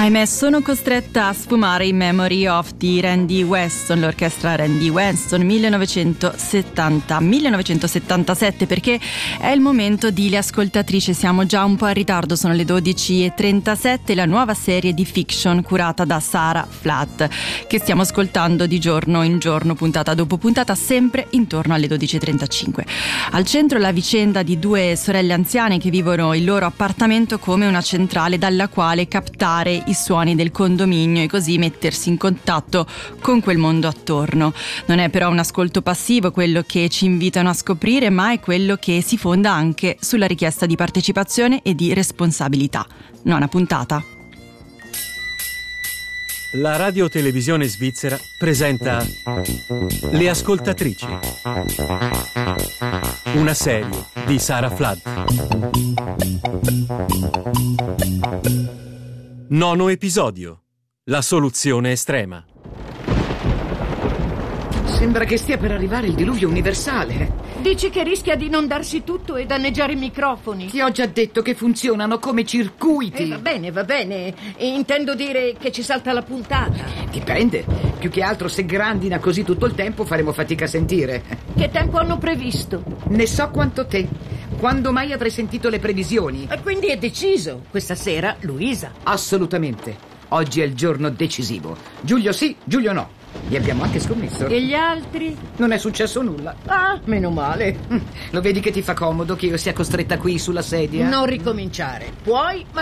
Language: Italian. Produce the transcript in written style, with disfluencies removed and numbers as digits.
Ahimè, sono costretta a sfumare In Memory of di Randy Weston, l'orchestra Randy Weston 1977, perché è il momento di Le Ascoltatrici. Siamo già un po' in ritardo, sono le 12:37, la nuova serie di fiction curata da Sarah Flood, che stiamo ascoltando di giorno in giorno, puntata dopo puntata, sempre intorno alle 12:35. Al centro la vicenda di due sorelle anziane che vivono il loro appartamento come una centrale dalla quale captare i suoni del condominio e così mettersi in contatto con quel mondo attorno. Non è però un ascolto passivo quello che ci invitano a scoprire, ma è quello che si fonda anche sulla richiesta di partecipazione e di responsabilità. Nona puntata. La radiotelevisione svizzera presenta Le Ascoltatrici, una serie di Sarah Flood. Nono episodio. La soluzione estrema. Sembra che stia per arrivare il diluvio universale. Dici che rischia di inondarsi tutto e danneggiare i microfoni? Ti ho già detto che funzionano come circuiti. Va bene. Intendo dire che ci salta la puntata. Dipende. Più che altro, se grandina così tutto il tempo faremo fatica a sentire. Che tempo hanno previsto? Ne so quanto te. Quando mai avrei sentito le previsioni? E quindi è deciso. Questa sera Luisa. Assolutamente. Oggi è il giorno decisivo. Giulio sì, Giulio no. Vi abbiamo anche scommesso. E gli altri? Non è successo nulla. Ah, meno male. Lo vedi che ti fa comodo che io sia costretta qui sulla sedia? Non ricominciare. Puoi, ma